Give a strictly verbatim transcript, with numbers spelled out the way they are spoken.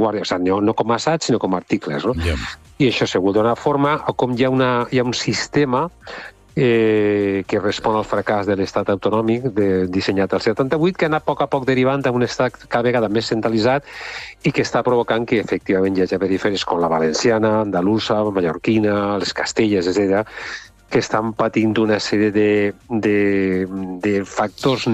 guàrdia, o sigui, no, no com a assaig, sinó com a articles, no? Yeah. I això s'ha hagut de donar forma a com hi ha, una, hi ha un sistema eh, que respon al fracàs de l'estat autonòmic de, dissenyat al setanta-vuit, que ha anat a poc a poc derivant en un estat cada vegada més centralitzat i que està provocant que efectivament hi hagi perifèries com la valenciana, andalusa, mallorquina, les castelles, etcètera, que estan patint una sèrie de, de, de factors